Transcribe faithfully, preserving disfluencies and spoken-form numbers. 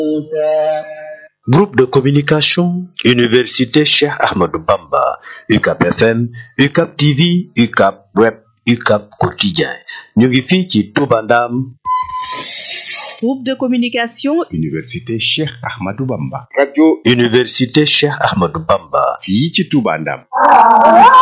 Groupe de communication, Université Cheikh Ahmadou Bamba, U C A P F M, U C A P T V, U C A P Web, U C A P Quotidien. ñu ngi fii ci Touba Ndam. Groupe de communication, Université Cheikh Ahmadou Bamba. Radio Université Cheikh Ahmadou Bamba. fii ci Touba Ndam.